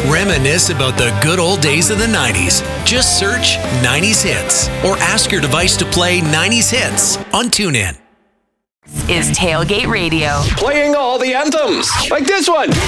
Reminisce about the good old days of the 90s. Just search 90s Hits or ask your device to play 90s Hits on TuneIn. Is Tailgate Radio. Playing all the anthems, like this one.